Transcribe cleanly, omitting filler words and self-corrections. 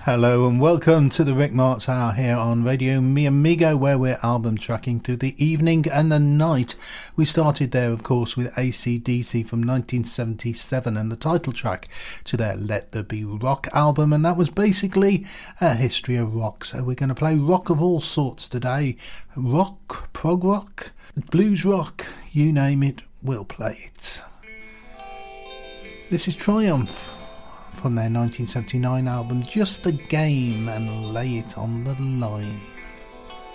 Hello and welcome to the Rick Marks Hour here on Radio Mi Amigo, where we're album tracking through the evening and the night. We started there, of course, with AC/DC from 1977 and the title track to their Let There Be Rock album, and that was basically a history of rock. So we're going to play rock of all sorts today. Rock, prog rock, blues rock, you name it, we'll play it. This is Triumph from their 1979 album Just a Game, and Lay It on the Line.